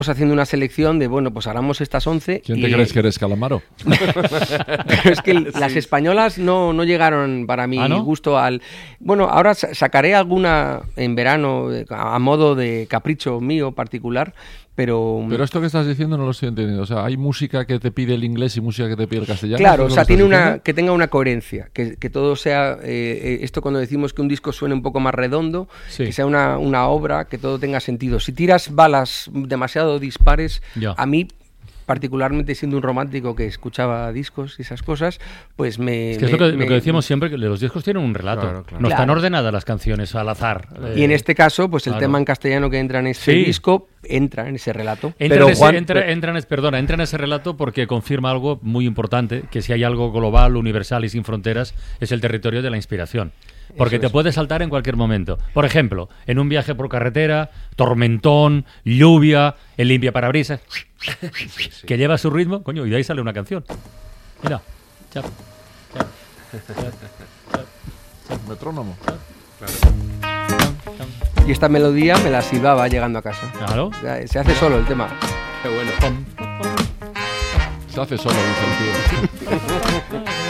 haciendo una selección de, bueno, pues hagamos estas 11. ¿Quién te crees que eres, Calamaro? Pero es que las españolas no llegaron para mi gusto al... Bueno, ahora sacaré alguna en verano a modo de capricho mío particular, pero esto que estás diciendo no lo estoy entendiendo. O sea, ¿hay música que te pide el inglés y música que te pide el castellano? Claro, o sea, que tenga una coherencia, que todo sea... esto cuando decimos que un disco suene un poco más redondo, que sea una obra, que todo tenga sentido. Si tiras balas demasiado dispares, a mí... particularmente siendo un romántico que escuchaba discos y esas cosas, pues Es que es lo que decíamos siempre, que los discos tienen un relato. Claro. No están ordenadas las canciones al azar. Y en este caso, pues el tema en castellano que entra en este disco, entra en ese relato. Entra en ese relato porque confirma algo muy importante, que si hay algo global, universal y sin fronteras, es el territorio de la inspiración. Porque te puede saltar en cualquier momento. Por ejemplo, en un viaje por carretera, tormentón, lluvia, el limpiaparabrisas, que lleva su ritmo, coño, y de ahí sale una canción. Mira. Chap. Metrónomo. Y esta melodía me la silbaba llegando a casa. Claro. O sea, se hace solo el tema. Qué bueno. Se hace solo, dice el tío.